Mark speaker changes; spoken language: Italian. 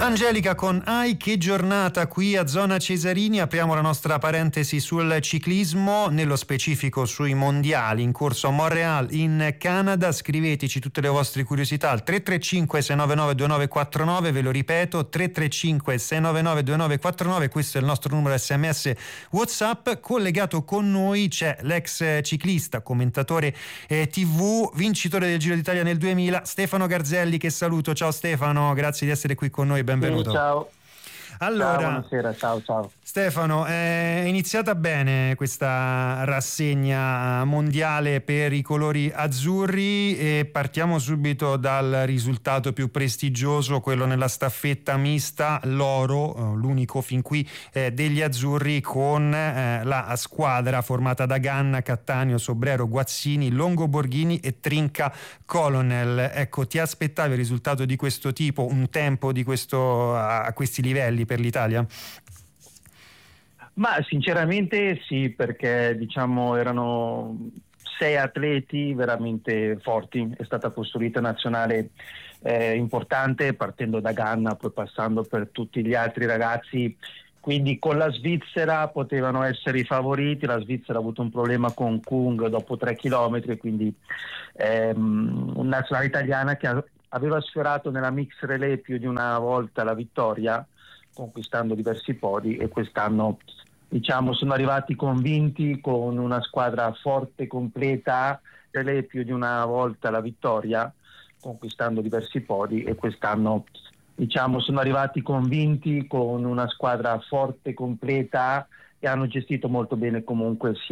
Speaker 1: Angelica con Ai, che giornata qui a Zona Cesarini. Apriamo la nostra parentesi sul ciclismo, nello specifico sui mondiali in corso a Montréal in Canada. Scriveteci tutte le vostre curiosità al 335 699 2949, ve lo ripeto, 335 699 2949, questo è il nostro numero SMS WhatsApp. Collegato con noi c'è l'ex ciclista, commentatore TV, vincitore del Giro d'Italia nel 2000, Stefano Garzelli, che saluto. Ciao Stefano, grazie di essere qui con noi, benvenuto.
Speaker 2: Sì, ciao.
Speaker 1: Allora,
Speaker 2: ciao, buonasera, ciao.
Speaker 1: Stefano, è iniziata bene questa rassegna mondiale per i colori azzurri e partiamo subito dal risultato più prestigioso, quello nella staffetta mista, l'oro, l'unico fin qui degli azzurri, con la squadra formata da Ganna, Cattaneo, Sobrero, Guazzini, Longo Borghini e Trinca Colonel. Ecco, ti aspettavi il risultato di questo tipo, un tempo di a questi livelli per l'Italia?
Speaker 2: Ma sinceramente sì, perché erano 6 atleti veramente forti. È stata costruita nazionale importante, partendo da Ganna, poi passando per tutti gli altri ragazzi. Quindi con la Svizzera potevano essere i favoriti. La Svizzera ha avuto un problema con Kung dopo 3 chilometri, quindi una nazionale italiana che aveva sfiorato nella mix relay più di una volta la vittoria, conquistando diversi podi, e quest'anno sono arrivati convinti con una squadra forte, completa, relay più di una volta la vittoria, conquistando diversi podi, e quest'anno sono arrivati convinti con una squadra forte, completa, e hanno gestito molto bene comunque sia